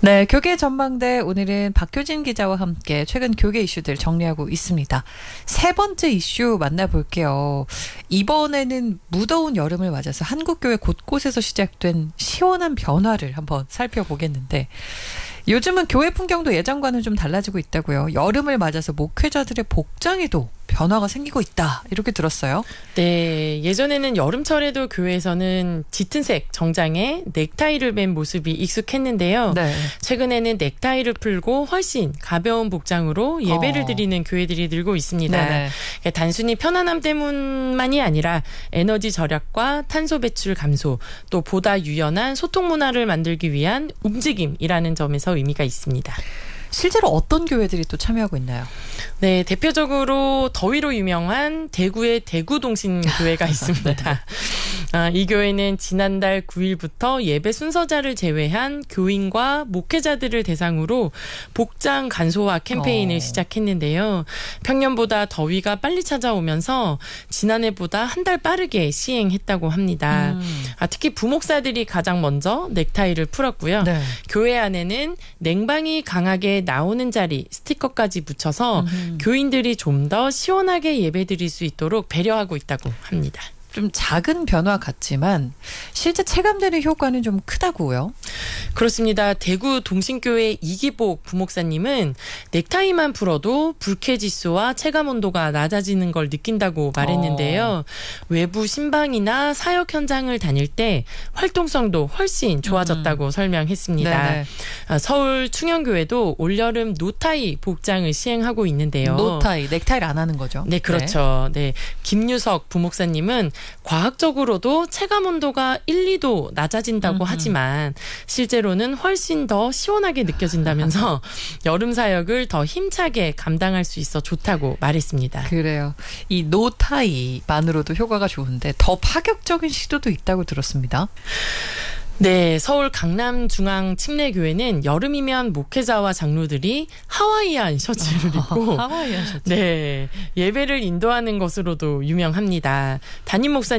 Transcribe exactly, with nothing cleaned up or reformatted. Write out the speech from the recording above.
네, 교계 전망대 오늘은 박효진 기자와 함께 최근 교계 이슈들 정리하고 있습니다. 세 번째 이슈 만나볼게요. 이번에는 무더운 여름을 맞아서 한국교회 곳곳에서 시작된 시원한 변화를 한번 살펴보겠는데, 요즘은 교회 풍경도 예전과는 좀 달라지고 있다고요. 여름을 맞아서 목회자들의 복장에도 변화가 생기고 있다, 이렇게 들었어요. 네, 예전에는 여름철에도 교회에서는 짙은 색 정장에 넥타이를 맨 모습이 익숙했는데요. 네. 최근에는 넥타이를 풀고 훨씬 가벼운 복장으로 예배를 어. 드리는 교회들이 늘고 있습니다. 네네. 단순히 편안함 때문만이 아니라 에너지 절약과 탄소 배출 감소, 또 보다 유연한 소통 문화를 만들기 위한 움직임이라는 점에서 의미가 있습니다. 실제로 어떤 교회들이 또 참여하고 있나요? 네, 대표적으로 더위로 유명한 대구의 대구동신교회가 있습니다. 네. 아, 이 교회는 지난달 구일부터 예배 순서자를 제외한 교인과 목회자들을 대상으로 복장 간소화 캠페인을 어. 시작했는데요. 평년보다 더위가 빨리 찾아오면서 지난해보다 한 달 빠르게 시행했다고 합니다. 음. 아, 특히 부목사들이 가장 먼저 넥타이를 풀었고요. 네. 교회 안에는 냉방이 강하게 나오는 자리 스티커까지 붙여서 음흠. 교인들이 좀 더 시원하게 예배드릴 수 있도록 배려하고 있다고 합니다. 좀 작은 변화 같지만 실제 체감되는 효과는 좀 크다고요? 그렇습니다. 대구 동신교회 이기복 부목사님은 넥타이만 풀어도 불쾌지수와 체감온도가 낮아지는 걸 느낀다고 말했는데요. 어. 외부 신방이나 사역 현장을 다닐 때 활동성도 훨씬 좋아졌다고 음. 설명했습니다. 네네. 서울 충영교회도 올여름 노타이 복장을 시행하고 있는데요. 노타이, 넥타이를 안 하는 거죠? 네, 그렇죠. 네. 네. 김유석 부목사님은 과학적으로도 체감 온도가 일, 이 도 낮아진다고 음흠. 하지만 실제로는 훨씬 더 시원하게 느껴진다면서 여름 사역을 더 힘차게 감당할 수 있어 좋다고 말했습니다. 그래요. 이 노타이만으로도 효과가 좋은데 더 파격적인 시도도 있다고 들었습니다. 네, 서울 강남중앙침례교회는 여름이면 목회자와 장로들이 하와이안 셔츠를 입고 하와이안 셔츠. 네, 예배를 인도하는 것으로도 유명합니다. 담임 목사님